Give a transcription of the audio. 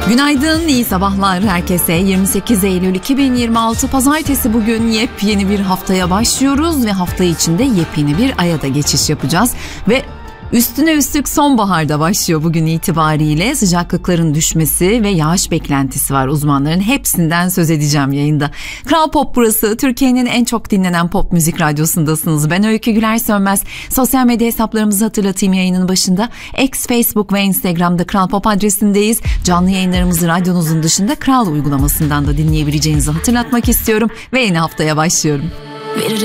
Günaydın, iyi sabahlar herkese. 28 Eylül 2026 Pazartesi, bugün yepyeni bir haftaya başlıyoruz ve hafta içinde yepyeni bir aya da geçiş yapacağız. Ve üstüne üstlük sonbaharda başlıyor bugün itibariyle. Sıcaklıkların düşmesi ve yağış beklentisi var. Uzmanların hepsinden söz edeceğim yayında. Kral Pop burası. Türkiye'nin en çok dinlenen pop müzik radyosundasınız. Ben Öykü Güler Sönmez. Sosyal medya hesaplarımızı hatırlatayım yayının başında. X, Facebook ve Instagram'da Kral Pop adresindeyiz. Canlı yayınlarımızı radyonuzun dışında Kral uygulamasından da dinleyebileceğinizi hatırlatmak istiyorum. Ve yeni haftaya başlıyorum.